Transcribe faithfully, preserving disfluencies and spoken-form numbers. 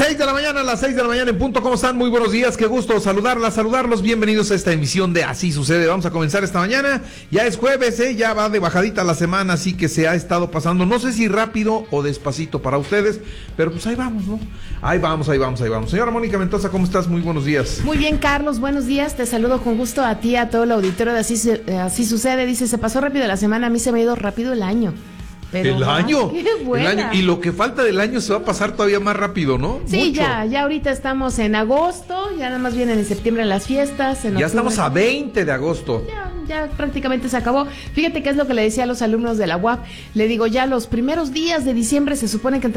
seis de la mañana, a las seis de la mañana en punto. ¿Cómo están? Muy buenos días, qué gusto saludarlas, saludarlos. Bienvenidos a esta emisión de Así Sucede. Vamos a comenzar esta mañana. Ya es jueves, ¿eh? Ya va de bajadita la semana, así que se ha estado pasando, no sé si rápido o despacito para ustedes, pero pues ahí vamos, ¿no? Ahí vamos, ahí vamos, ahí vamos. Señora Mónica Mendoza, ¿cómo estás? Muy buenos días. Muy bien, Carlos, buenos días. Te saludo con gusto a ti, a todo el auditorio de Así, Así Sucede. Dice, se pasó rápido la semana, a mí se me ha ido rápido el año. Pero el año, qué buena. el año, y lo que falta del año se va a pasar todavía más rápido, ¿no? Sí, Mucho. ya, ya ahorita estamos en agosto, ya nada más vienen en septiembre las fiestas. En ya octubre, estamos a veinte de agosto. Ya, ya prácticamente se acabó. Fíjate qué es lo que le decía a los alumnos de la U A P. Le digo, ya los primeros días de diciembre se supone que